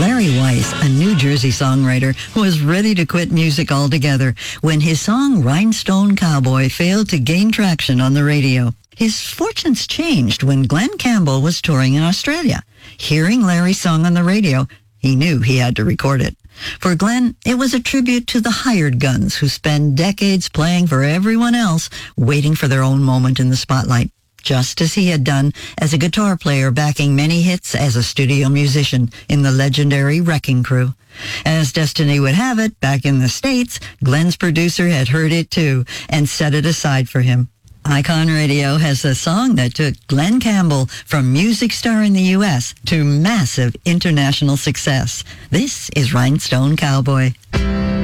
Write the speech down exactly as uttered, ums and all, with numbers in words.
Larry Weiss, a New Jersey songwriter, was ready to quit music altogether when his song Rhinestone Cowboy failed to gain traction on the radio. His fortunes changed when Glen Campbell was touring in Australia. Hearing Larry's song on the radio, he knew he had to record it. For Glen, it was a tribute to the hired guns who spend decades playing for everyone else, waiting for their own moment in the spotlight, just as he had done as a guitar player backing many hits as a studio musician in the legendary Wrecking Crew. As destiny would have it, back in the States, Glen's producer had heard it too and set it aside for him. Icon Radio has a song that took Glen Campbell from music star in the U S to massive international success. This is Rhinestone Cowboy.